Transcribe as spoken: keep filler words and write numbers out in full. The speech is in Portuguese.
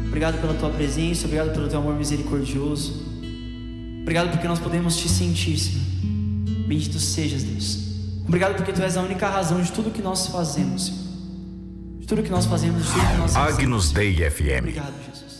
Obrigado pela tua presença, obrigado pelo teu amor misericordioso. Obrigado porque nós podemos te sentir, Senhor. Bendito sejas, Deus. Obrigado porque tu és a única razão de tudo que nós fazemos, Senhor. De tudo que nós fazemos, de tudo que nós fazemos. Agnus Dei F M. Obrigado, Jesus.